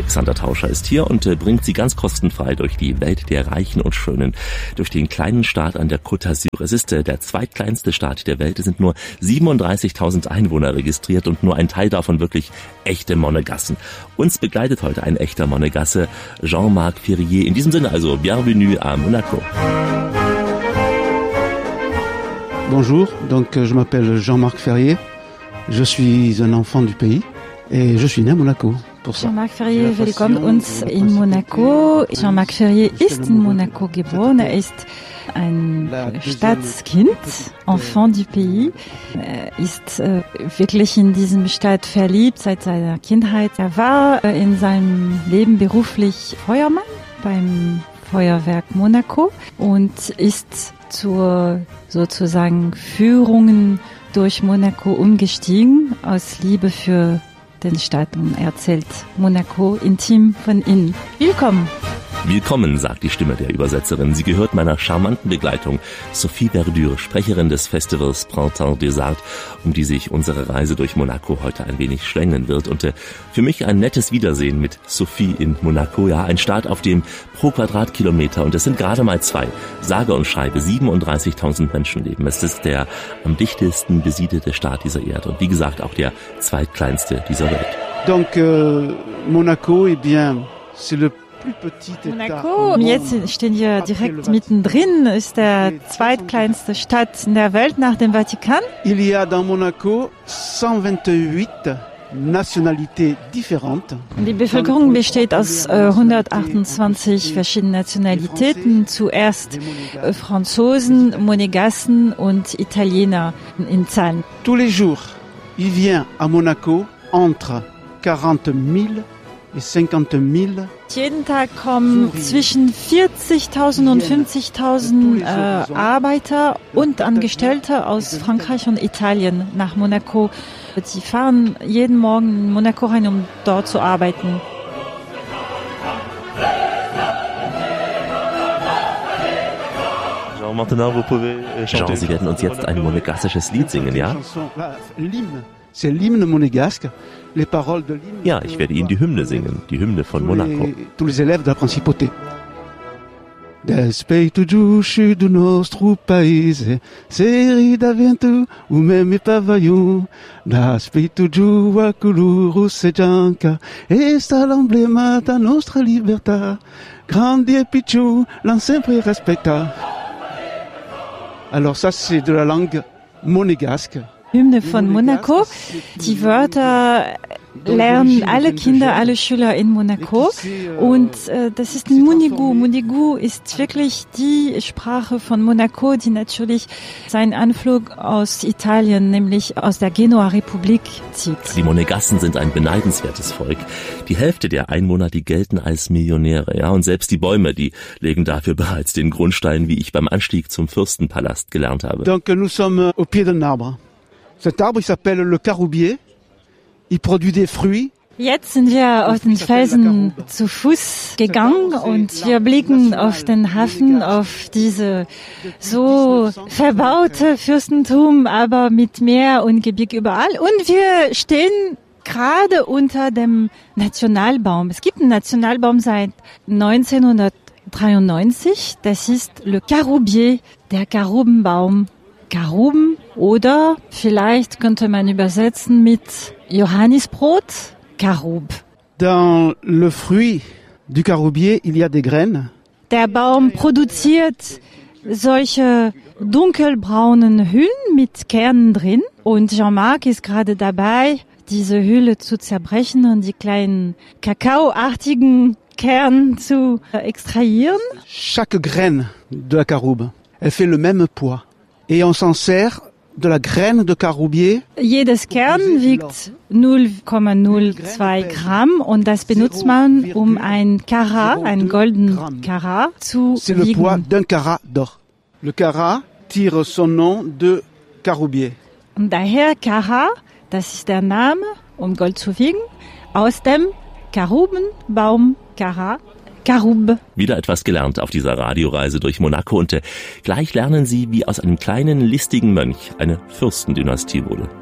Alexander Tauscher ist hier und bringt Sie ganz kostenfrei durch die Welt der Reichen und Schönen, durch den kleinen Staat an der Côte d'Azur. Es ist der zweitkleinste Staat der Welt. Es sind nur 37.000 Einwohner registriert und nur ein Teil davon wirklich echte Monegassen. Uns begleitet heute ein echter Monegasse, Jean-Marc Ferrier. In diesem Sinne also, bienvenue à Monaco. Bonjour, donc je m'appelle Jean-Marc Ferrier. Je suis un enfant du pays et je suis né à Monaco. Jean-Marc Ferrier willkommt uns in Monaco. Jean-Marc Ferrier ist in Monaco geboren. Er ist ein Stadtkind, Enfant du Pays. Er ist wirklich in diesem Stadt verliebt seit seiner Kindheit. Er war in seinem Leben beruflich Feuermann beim Feuerwerk Monaco und ist zur sozusagen Führungen durch Monaco umgestiegen aus Liebe für den Stadt und erzählt Monaco intim von innen. Willkommen! Willkommen, sagt die Stimme der Übersetzerin. Sie gehört meiner charmanten Begleitung, Sophie Verdure, Sprecherin des Festivals Printemps des Arts, um die sich unsere Reise durch Monaco heute ein wenig schlängeln wird. Und für mich ein nettes Wiedersehen mit Sophie in Monaco. Ja, ein Staat, auf dem pro Quadratkilometer, und es sind gerade mal 2, sage und schreibe 37.000 Menschen leben. Es ist der am dichtesten besiedelte Staat dieser Erde und wie gesagt auch der zweitkleinste dieser Welt. Donc Monaco, eh bien, c'est le Monaco, jetzt stehen wir direkt mittendrin, ist der zweitkleinste Stadt in der Welt nach dem Vatikan. Il y a dans Monaco 128 nationalités différentes. Die Bevölkerung besteht aus 128 verschiedenen Nationalitäten, zuerst Franzosen, Monegassen und Italiener in Zahlen. Tous les jours, il vient à Monaco entre 40.000 et 50.000. Jeden Tag kommen zwischen 40.000 und 50.000 Arbeiter und Angestellte aus Frankreich und Italien nach Monaco. Sie fahren jeden Morgen in Monaco rein, um dort zu arbeiten. Jean, Sie werden uns jetzt ein monegassisches Lied singen, ja? C'est l'hymne monégasque. Les paroles de l'hymne. Ja, ich werde Ihnen die Hymne singen, die Hymne von Monaco. Tous les élèves de la principauté. Despeito giù do nostro paese, se da vento o meme pavaiu. Despeito giù a color sejanca, esta l'emblema da nostra libertà. Grandi e picciu, l'on sempre respecta. Alors ça, c'est de la langue monégasque. Hymne von Monaco. Die Wörter lernen alle Kinder, alle Schüler in Monaco. Und das ist Munigu. Munigu ist wirklich die Sprache von Monaco, die natürlich seinen Anflug aus Italien, nämlich aus der Genua-Republik zieht. Die Monegassen sind ein beneidenswertes Volk. Die Hälfte der Einwohner, die gelten als Millionäre. Ja, und selbst die Bäume, die legen dafür bereits den Grundstein, wie ich beim Anstieg zum Fürstenpalast gelernt habe. Donc nous sommes au pied d'un arbre. Cet arbre, il s'appelle le caroubier. Il produit des fruits. Jetzt sind wir auf den Felsen zu Fuß gegangen und wir blicken auf den Hafen, auf diese so verbaute Fürstentum, aber mit Meer und Gebirge überall. Und wir stehen gerade unter dem Nationalbaum. Es gibt einen Nationalbaum seit 1993. Das ist le caroubier, der Karubenbaum. Karuben oder vielleicht könnte man übersetzen mit Johannisbrot, Karub. Dans le fruit du caroubier, il y a des graines. Der Baum produziert solche dunkelbraunen Hüllen mit Kernen drin und Jean-Marc ist gerade dabei, diese Hülle zu zerbrechen und die kleinen kakaoartigen Kerne zu extrahieren. Chaque graine de la caroube, elle fait le même poids. Et on s'en sert de la graine de caroubier. Jedes Kern wiegt 0,02 Gramm und das benutzt man, um ein Karat, ein golden Karat zu C'est le wiegen. poids d'un carat d'or. Le carat tire son nom de caroubier. Und daher Karat, das ist der Name, um Gold zu wiegen, aus dem Karubenbaum Karat. Karub. Wieder etwas gelernt auf dieser Radioreise durch Monaco und gleich lernen Sie, wie aus einem kleinen, listigen Mönch eine Fürstendynastie wurde.